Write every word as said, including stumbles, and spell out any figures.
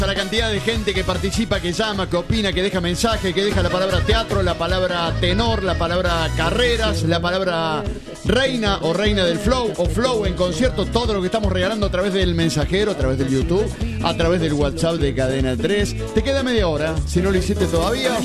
La cantidad de gente que participa, que llama, que opina, que deja mensaje, que deja la palabra teatro, la palabra tenor, la palabra carreras, la palabra reina o reina del flow o flow en concierto, todo lo que estamos regalando a través del mensajero, a través del YouTube, a través del WhatsApp de Cadena tres. Te queda media hora, si no lo hiciste todavía.